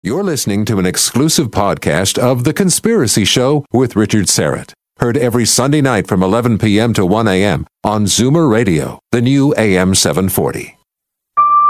You're listening to an exclusive podcast of The Conspiracy Show with Richard Syrett. Heard every Sunday night from 11 p.m. to 1 a.m. on Zoomer Radio, the new AM 740.